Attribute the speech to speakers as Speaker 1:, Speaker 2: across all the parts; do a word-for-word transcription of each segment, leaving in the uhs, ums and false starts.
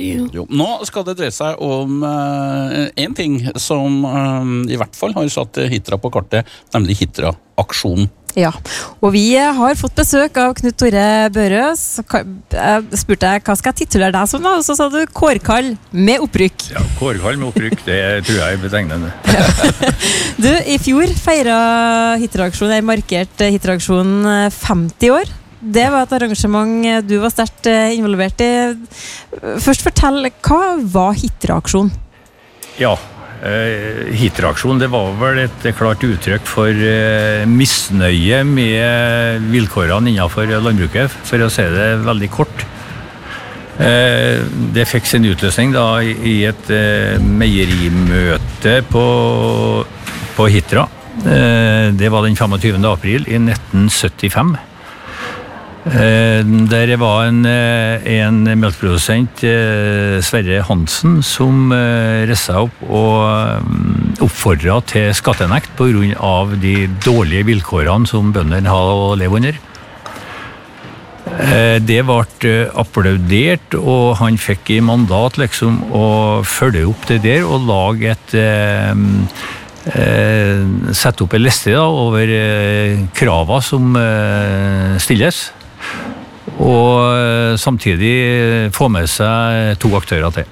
Speaker 1: you.
Speaker 2: Jo, nå skal det dreie seg om uh, en ting som uh, i hvert fall har satt Hitra på kartet, nemlig Hitra-aksjonen.
Speaker 3: Ja, og vi har fått besøk av Knut Tore Børøs. Jeg spurte deg, hva skal jeg titulere deg som da? Og så sa du Kårkall med opprykk.
Speaker 4: Ja, Kårkall med opprykk, det tror jeg er betegnende.
Speaker 3: Du, i fjor feiret Hitra-aksjonen, jeg markerte Hitra-aksjonen femti år. Det var et arrangement du var sterkt involvert i. Først fortell, hva var Hitra-aksjonen?
Speaker 4: Ja, Uh, Hitra-aksjonen, det var vel et klart uttrykk for uh, misnøye med vilkårene innenfor landbruket, for å si det veldig kort. Uh, det fikk sin utløsning da i et uh, meierimøte på, på Hitra. Uh, det var den femogtyvende april i nitten syttifem. Uh, der var en, en melkprodusent, uh, Sverre Hansen, som uh, reiste opp og um, oppfordret til skattenekt på grunn av de dårlige vilkårene som bøndene har å leve under. Uh, det ble uh, applaudert, og han fikk i mandat liksom å følge opp det der og lage et uh, uh, sette opp en liste da, over uh, krava som uh, stilles, og samtidig få med seg to aktører til.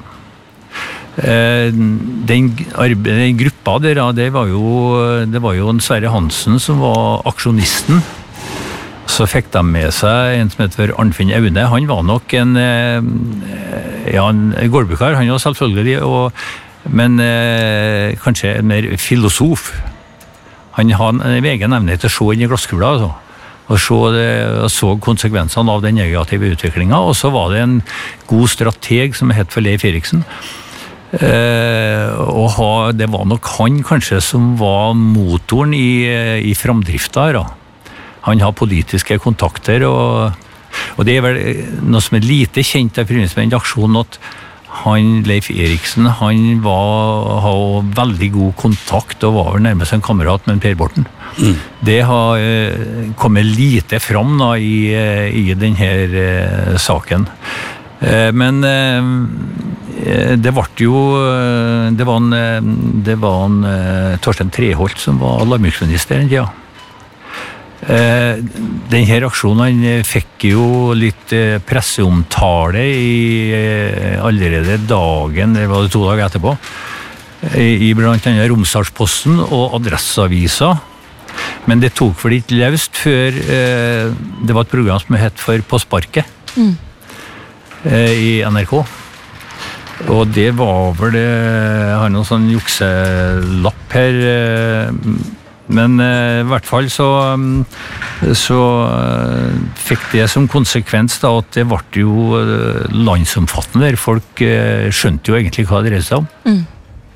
Speaker 4: Den, den gruppa der, det var jo, det var jo en Sverre Hansen som var aksjonisten. Så fikk de med seg en som heter Arnfinn Aune. Han var nok en, ja, en gårdbrukar, han var selvfølgelig, og, men kanskje en mer filosof. Han har en egen evne til å se inn i glasskula, altså. Og så, og så konsekvensene av den negative utviklingen, og så var det en god strateg som het for Leif Eriksen. Eh, og ha, det var nok han kanskje som var motoren i, i framdrifta her. Da. Han har politiske kontakter, og, og det er vel noe som er lite kjent i forbindelse med den aksjonen, at han, Leif Eriksen, han var, har veldig god kontakt og var vel nærmest en kamerat med Per Borten. Mm. Det har eh, kommet lite fram da, i, i denne eh, saken. Eh, men eh, det ble jo det var en, det var en eh, Torstein Treholt som var landbruksminister, ja. Eh, denne aksjonen fikk jo litt eh, presseomtale i eh, allerede dagen, det var det to dager etterpå, i, i blant annet Romsdalsposten og Adresseavisa. Men det tok vel ikke løst før eh, det var et program som het for På Sparket mm. eh, i N R K. Og det var vel det, jeg har noen sånn jukselapp her, eh, men eh, i hvert fall så, så eh, fikk det som konsekvens da, at det ble jo eh, landsomfattende der. Folk eh, skjønte jo egentlig hva det dreide seg om. Mm.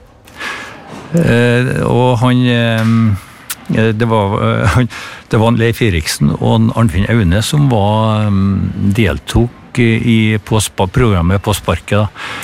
Speaker 4: Eh, og han eh, Det var, det var Leif Eriksen og Arnfinn Aune som var, deltok i, på programmet På Sparket.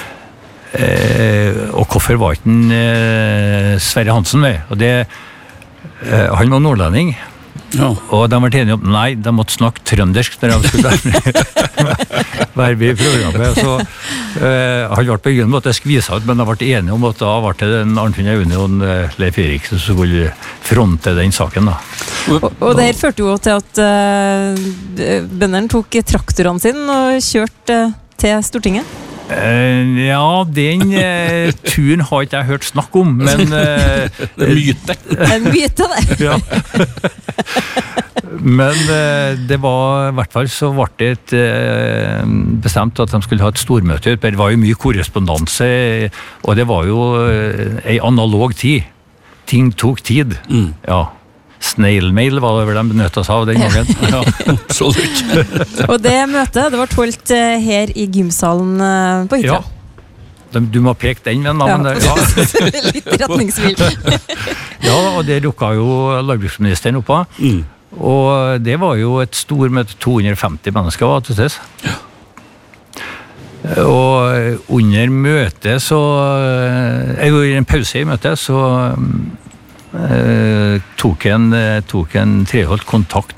Speaker 4: Eh, og hvorfor var ikke den, eh, Sverre Hansen med? Og det, eh, han var nordlending. Ja. Og de var enige om, nei, de måtte snakke trøndersk når de skulle være med i programmet. Så eh, han ble på ingen måte skvisa ut, men de ble enige om at da ble det en Arnfinn Aune og Leif Eriksen som skulle fronte den saken. Da.
Speaker 3: Og, og det her førte jo til at uh, bøndene tok traktorene sine og kjørte uh, til Stortinget.
Speaker 4: Uh, ja, den uh, turen har ikke jeg hørt snakk om, men uh,
Speaker 2: det er myte.
Speaker 3: En myte, det.
Speaker 4: Ja. Men uh, det var i hvert fall så ble det et, uh, bestemt at de skulle ha et stormøte. Det var jo mye korrespondanse, og det var jo uh, en analog tid. Ting tok tid. Mm. Ja. Snailmail var det vel de benyttet seg av den gangen. Ja,
Speaker 2: absolutt.
Speaker 3: Og det møtet, det var holdt her i gymsalen på Hitra.
Speaker 4: Ja, du må peke den, men...
Speaker 3: Ja,
Speaker 4: men ja.
Speaker 3: Litt retningsvill.
Speaker 4: Ja, og det dukket jo landbruksministeren opp av. Mm. Og det var jo et stor møte, to hundre og femti mennesker var til stede. Ja. Og under møtet så... Jeg var i en pause i møtet, så... Uh, tok en, tok en Treholt kontakt